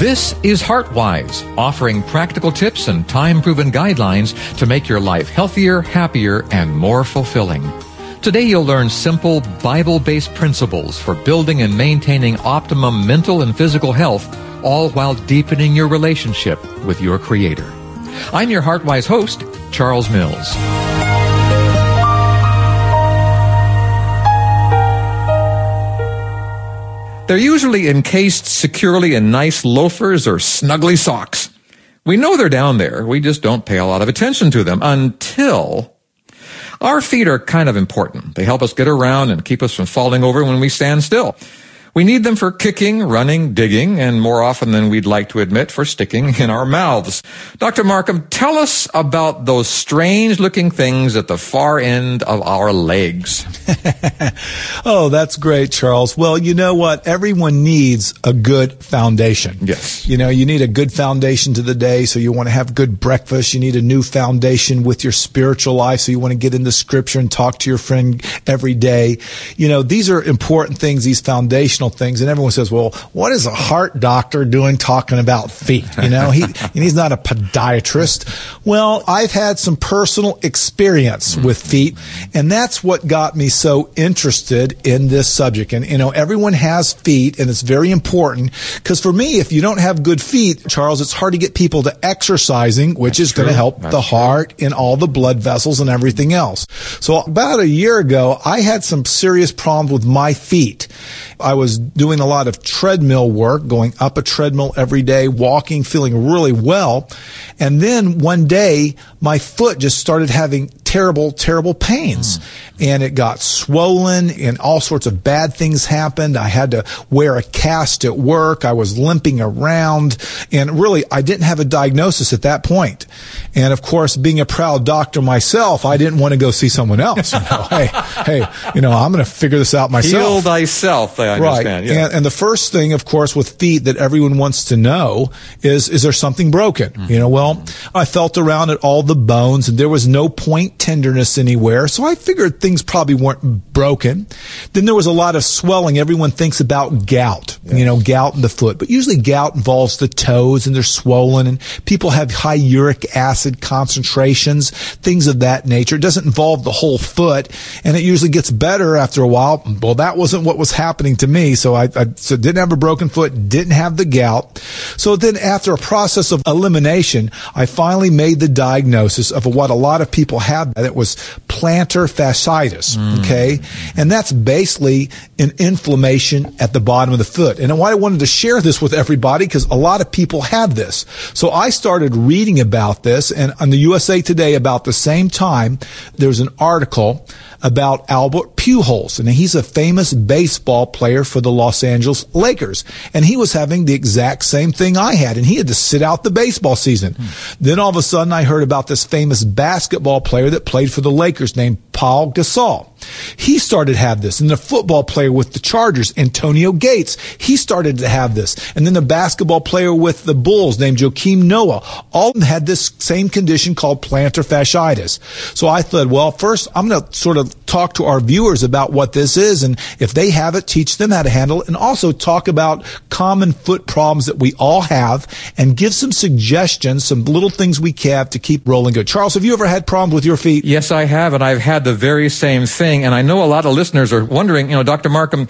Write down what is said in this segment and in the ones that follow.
This is HeartWise, offering practical tips and time-proven guidelines to make your life healthier, happier, and more fulfilling. Today you'll learn simple Bible-based principles for building and maintaining optimum mental and physical health, all while deepening your relationship with your Creator. I'm your HeartWise host, Charles Mills. They're usually encased securely in nice loafers or snuggly socks. We know they're down there. We just don't pay a lot of attention to them until our feet are kind of important. They help us get around and keep us from falling over when we stand still. We need them for kicking, running, digging, and more often than we'd like to admit, for sticking in our mouths. Dr. Markham, tell us about those strange-looking things at the far end of our legs. Oh, that's great, Charles. Well, you know what? Everyone needs a good foundation. Yes. You know, you need a good foundation to the day, so you want to have good breakfast. You need a new foundation with your spiritual life, so you want to get into Scripture and talk to your friend every day. You know, these are important things, these foundational things, and everyone says, well, what is a heart doctor doing talking about feet? You know, he's not a podiatrist. Well, I've had some personal experience with feet, and that's what got me so interested in this subject. And, you know, everyone has feet, and it's very important, because for me, if you don't have good feet, Charles, it's hard to get people to exercising, which is going to help the heart and all the blood vessels and everything else. So about a year ago, I had some serious problems with my feet. I was doing a lot of treadmill work, going up a treadmill every day, walking, feeling really well. And then one day, my foot just started having terrible pains. And it got swollen and all sorts of bad things happened. I had to wear a cast at work. I was limping around. And really, I didn't have a diagnosis at that point. And of course, being a proud doctor myself, I didn't want to go see someone else. You know, hey, you know, I'm going to figure this out myself. Heal thyself, I understand. Right. Yeah. And the first thing, of course, with feet that everyone wants to know is there something broken? You know, well, I felt around at all the bones and there was no point tenderness anywhere. So I figured things probably weren't broken. Then there was a lot of swelling. Everyone thinks about gout, you know, gout in the foot, but usually gout involves the toes and they're swollen and people have high uric acid concentrations, things of that nature. It doesn't involve the whole foot and it usually gets better after a while. Well, that wasn't what was happening to me. So I didn't have a broken foot, didn't have the gout. So then after a process of elimination, I finally made the diagnosis of what a lot of people have. That was plantar fasciitis. Okay. And that's basically an inflammation at the bottom of the foot. And why I wanted to share this with everybody, because a lot of people have this. So I started reading about this, and on the USA Today about the same time, there's an article about Albert Pujols, and he's a famous baseball player for the Los Angeles Lakers. And he was having the exact same thing I had, and he had to sit out the baseball season. Then all of a sudden I heard about this famous basketball player that played for the Lakers named Paul Gasol. He started to have this. And the football player with the Chargers, Antonio Gates, he started to have this. And then the basketball player with the Bulls named Joakim Noah, all of them had this same condition called plantar fasciitis. So I thought, well, first I'm going to sort of talk to our viewers about what this is, and if they have it, teach them how to handle it, and also talk about common foot problems that we all have, and give some suggestions, some little things we have to keep rolling good. Charles, have you ever had problems with your feet? Yes, I have, and I've had the very same thing, and I know a lot of listeners are wondering, you know, Dr. Markham,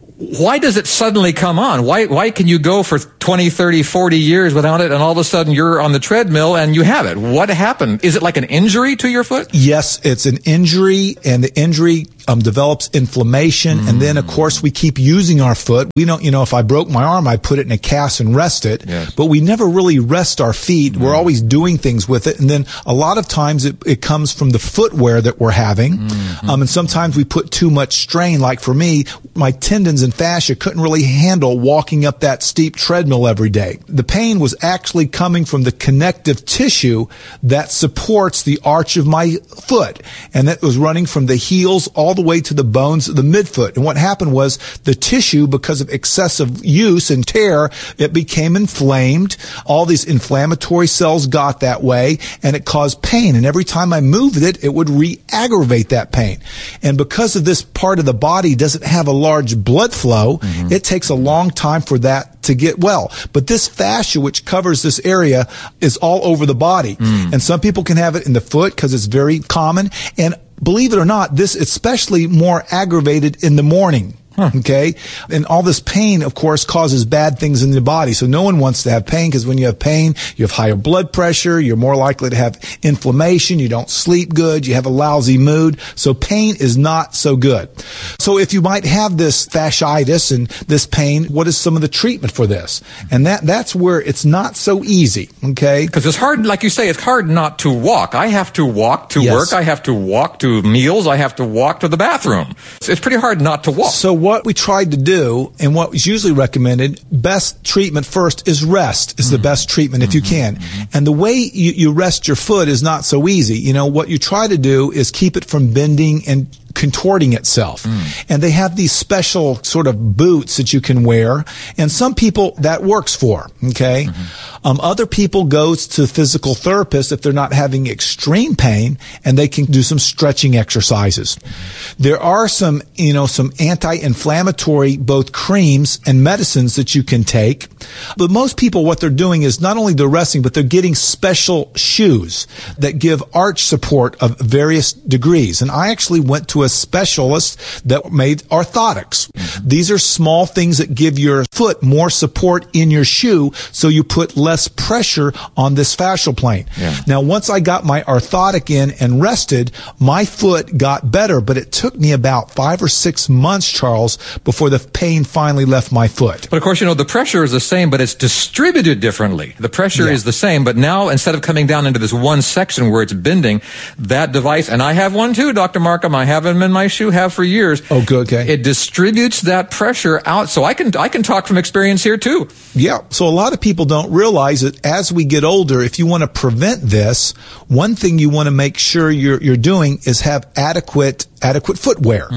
why does it suddenly come on? Why can you go for 20, 30, 40 years without it, and all of a sudden you're on the treadmill and you have it? What happened? Is it like an injury to your foot? Yes, it's an injury, and the injury develops inflammation, and then, of course, we keep using our foot. We don't, you know, if I broke my arm, I put it in a cast and rest it, but we never really rest our feet. We're always doing things with it, and then a lot of times it comes from the footwear that we're having, and sometimes we put too much strain. Like for me, my tendons and fascia couldn't really handle walking up that steep treadmill every day. The pain was actually coming from the connective tissue that supports the arch of my foot, and that was running from the heels all the way to the bones of the midfoot. And what happened was the tissue, because of excessive use and tear, it became inflamed. All these inflammatory cells got that way, and it caused pain. And every time I moved it, it would re-aggravate that pain. And because of this part of the body doesn't have a large blood flow, it takes a long time for that to get well. But this fascia, which covers this area, is all over the body. And some people can have it in the foot because it's very common. And believe it or not, this is especially more aggravated in the morning. Okay. And all this pain, of course, causes bad things in the body. So no one wants to have pain, because when you have pain, you have higher blood pressure. You're more likely to have inflammation. You don't sleep good. You have a lousy mood. So pain is not so good. So if you might have this fasciitis and this pain, what is some of the treatment for this? And that's where it's not so easy. Okay. Because it's hard, like you say, it's hard not to walk. I have to walk to work. I have to walk to meals. I have to walk to the bathroom. It's pretty hard not to walk. So what we tried to do, and what is usually recommended, best treatment first is rest is the best treatment if you can. And the way you rest your foot is not so easy. You know, what you try to do is keep it from bending and contorting itself. And they have these special sort of boots that you can wear, and some people that works for, okay? Other people go to physical therapists if they're not having extreme pain, and they can do some stretching exercises. There are some anti-inflammatory, both creams and medicines that you can take. But most people, what they're doing is not only they're resting, but they're getting special shoes that give arch support of various degrees. And I actually went to a specialist that made orthotics. These are small things that give your foot more support in your shoe, so you put less pressure on this fascial plane. Now, once I got my orthotic in and rested, my foot got better, but it took me about 5 or 6 months, Charles, before the pain finally left my foot. But of course, the pressure is the same, but it's distributed differently. The pressure is the same, but now instead of coming down into this one section where it's bending, that device, and I have one too, Dr. Markham, I have them in my shoe, have for years. Oh, good, okay. It distributes that pressure out, so I can talk from experience here too. Yeah, so a lot of people don't realize that as we get older, if you want to prevent this, one thing you want to make sure you're doing is have adequate footwear,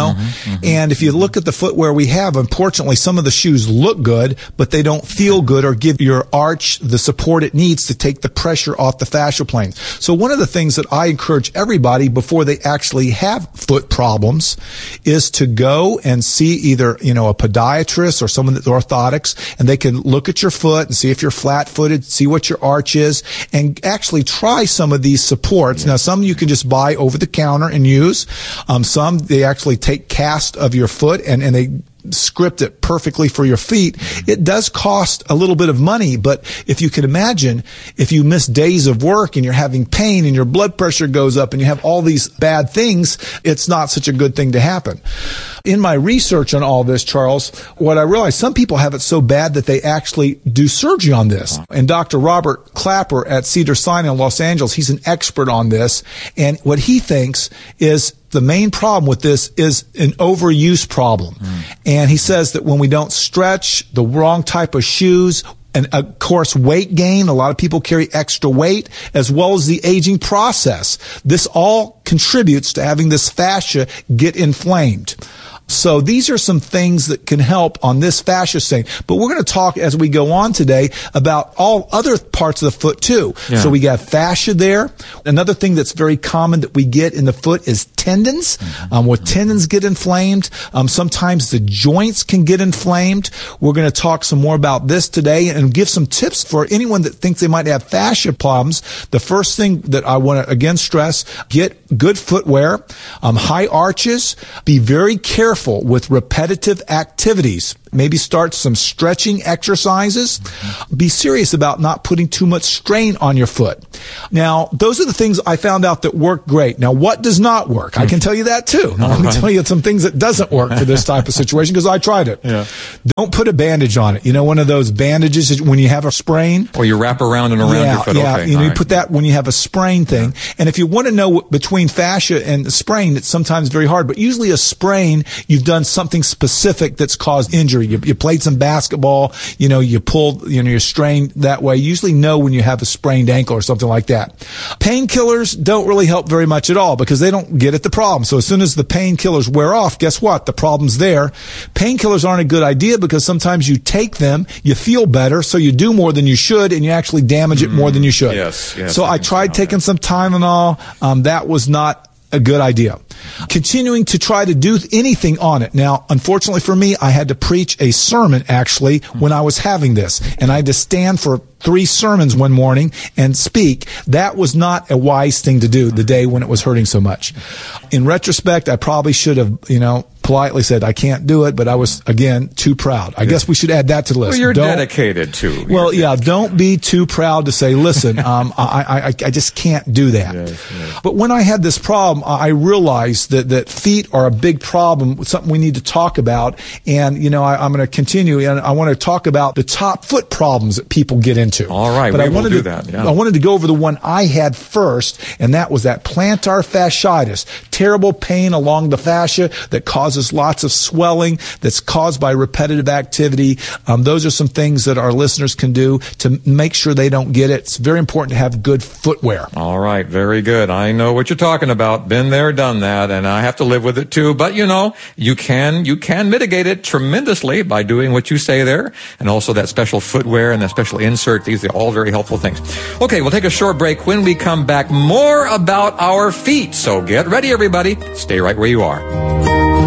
And if you look at the footwear we have, unfortunately, some of the shoes look good, but they don't feel good or give your arch the support it needs to take the pressure off the fascial plane. So one of the things that I encourage everybody before they actually have foot problems is to go and see either, a podiatrist or someone that's orthotics, and they can look at your foot and see if you're flat-footed, see what your arch is, and actually try some of these supports. Now, some you can just buy over the counter and use. Some, they actually take cast of your foot and they script it perfectly for your feet. It does cost a little bit of money, but if you can imagine, if you miss days of work and you're having pain and your blood pressure goes up and you have all these bad things, it's not such a good thing to happen. In my research on all this, Charles, what I realized, some people have it so bad that they actually do surgery on this. And Dr. Robert Clapper at Cedars-Sinai in Los Angeles, he's an expert on this. And what he thinks is the main problem with this is an overuse problem. And he says that when we don't stretch, the wrong type of shoes, and of course, weight gain. A lot of people carry extra weight, as well as the aging process. This all contributes to having this fascia get inflamed. So these are some things that can help on this fascia thing. But we're going to talk as we go on today about all other parts of the foot too. Yeah. So we got fascia there. Another thing that's very common that we get in the foot is tendons. Where tendons get inflamed. Sometimes the joints can get inflamed. We're going to talk some more about this today and give some tips for anyone that thinks they might have fascia problems. The first thing that I want to again stress, get good footwear, high arches, be very careful with repetitive activities. Maybe start some stretching exercises. Be serious about not putting too much strain on your foot. Now, those are the things I found out that work great. Now, what does not work? I can tell you that too. Now, let me tell you some things that doesn't work for this type of situation because I tried it. Yeah. Don't put a bandage on it. One of those bandages when you have a sprain. Or you wrap around and around your foot. Yeah, okay. You put that when you have a sprain thing. Yeah. And if you want to know between fascia and sprain, it's sometimes very hard. But usually a sprain, you've done something specific that's caused injury. You played some basketball, you pulled, you're strained that way. You usually know when you have a sprained ankle or something like that. Painkillers don't really help very much at all because they don't get at the problem. So as soon as the painkillers wear off, guess what? The problem's there. Painkillers aren't a good idea because sometimes you take them, you feel better, so you do more than you should, and you actually damage it more than you should. Yes. So I tried taking some Tylenol. That was not a good idea. Continuing to try to do anything on it. Now, unfortunately for me, I had to preach a sermon actually when I was having this, and I had to stand for 3 sermons one morning and speak. That was not a wise thing to do the day when it was hurting so much. In retrospect, I probably should have, politely said, I can't do it, but I was, again, too proud. I guess we should add that to the list. Well, you're dedicated to. Well, yeah, don't be too proud to say, listen, I just can't do that. Yes. But when I had this problem, I realized that feet are a big problem, something we need to talk about. And, I'm going to continue, and I want to talk about the top foot problems that people get into. All right, but I wanted I wanted to go over the one I had first, and that was that plantar fasciitis, terrible pain along the fascia that causes lots of swelling that's caused by repetitive activity. Those are some things that our listeners can do to make sure they don't get it. It's very important to have good footwear. All right, very good. I know what you're talking about. Been there, done that, and I have to live with it too. But you can mitigate it tremendously by doing what you say there, and also that special footwear and that special insert. These are all very helpful things. Okay, we'll take a short break. When we come back, more about our feet. So get ready, everybody. Stay right where you are.